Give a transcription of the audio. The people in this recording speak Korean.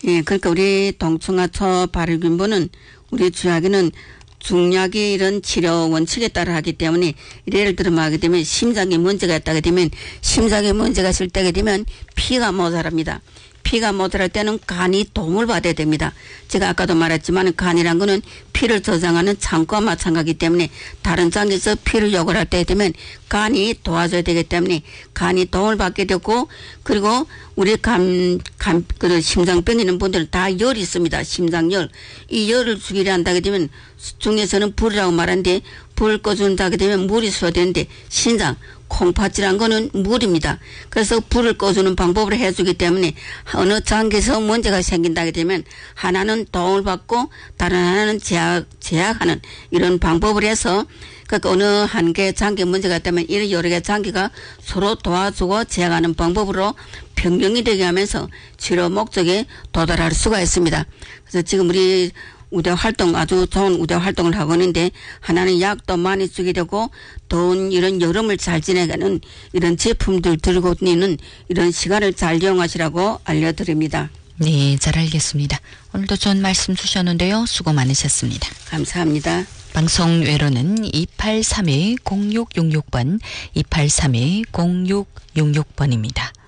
예, 그러니까 우리 동충하초 발효균분은 우리 주약에는 중약의 이런 치료 원칙에 따라 하기 때문에 예를 들어 하게 되면 심장에 문제가 있다게 되면 심장에 문제가 있을 때게 되면 피가 모자랍니다. 피가 모자랄 때는 간이 도움을 받아야 됩니다. 제가 아까도 말했지만 간이란 거는 피를 저장하는 창고와 마찬가지이기 때문에 다른 장에서 피를 요구할 때 되면 간이 도와줘야 되기 때문에 간이 도움을 받게 되고 그리고 우리 심장병 있는 분들은 다 열이 있습니다. 심장열. 이 열을 주기를 한다게 되면 중에서는 불이라고 말하는데 불을 꺼준다게 되면 물이 쏟아지는데 신장 콩팥이란 거는 물입니다. 그래서 불을 꺼주는 방법을 해주기 때문에 어느 장기에서 문제가 생긴다게 되면 하나는 도움을 받고 다른 하나는 제약하는 이런 방법을 해서 그러니까 어느 한 개 장기 문제가 있다면 이런 여러 개 장기가 서로 도와주고 제약하는 방법으로 병명이 되게 하면서 치료 목적에 도달할 수가 있습니다. 그래서 지금 우리 우대 활동 아주 좋은 우대 활동을 하고 있는데 하나는 약도 많이 주게 되고 더운 이런 여름을 잘 지내가는 이런 제품들 들고 있는 이런 시간을 잘 이용하시라고 알려드립니다. 네, 잘 알겠습니다. 오늘도 좋은 말씀 주셨는데요. 수고 많으셨습니다. 감사합니다. 방송 외로는 2832-0666번, 2832-0666번입니다.